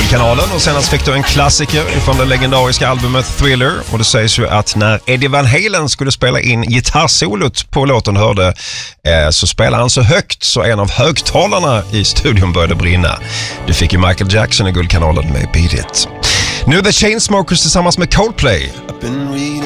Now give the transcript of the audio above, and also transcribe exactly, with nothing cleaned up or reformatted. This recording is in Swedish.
Guldkanalen. Och senast fick du en klassiker från det legendariska albumet Thriller. Och det sägs ju att när Eddie Van Halen skulle spela in gitarrsolot på låten hörde eh, så spelade han så högt så en av högtalarna i studion började brinna. Du fick ju Michael Jackson i Guldkanalen med Beat It. Nu The Chainsmokers tillsammans med Coldplay.